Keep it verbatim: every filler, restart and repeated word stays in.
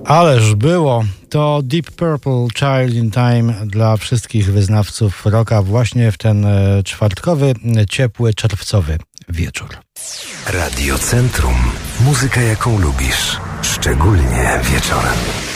Ależ było. To Deep Purple, Child in Time dla wszystkich wyznawców rocka właśnie w ten czwartkowy, ciepły, czerwcowy wieczór. Radio Centrum. Muzyka, jaką lubisz. Szczególnie wieczorem.